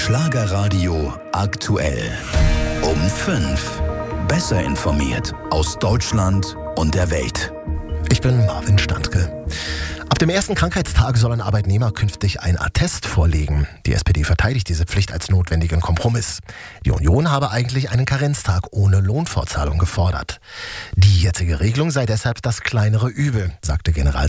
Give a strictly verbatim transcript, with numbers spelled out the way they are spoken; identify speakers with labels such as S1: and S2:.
S1: Schlagerradio aktuell. Um fünf. Besser informiert aus Deutschland und der Welt.
S2: Ich bin Marvin Standke. Ab dem ersten Krankheitstag soll ein Arbeitnehmer künftig ein Attest vorlegen. Die S P D verteidigt diese Pflicht als notwendigen Kompromiss. Die Union habe eigentlich einen Karenztag ohne Lohnfortzahlung gefordert. Die jetzige Regelung sei deshalb das kleinere Übel, sagte General